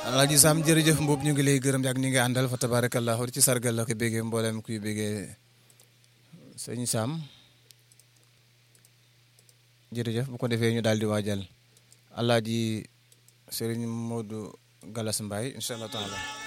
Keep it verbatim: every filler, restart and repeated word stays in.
Alaaji Sam jërëjëf Mboup ñu ngi lay gërëm ak ñi nga àndal fa tabarakallahu ci sargal la ko bégee mboolem kuy bégee sëñ Sam jërëjëf bu ko defee ñu daal di waajal Alaaji Serigne Modou Galas Mbaye incha allah taala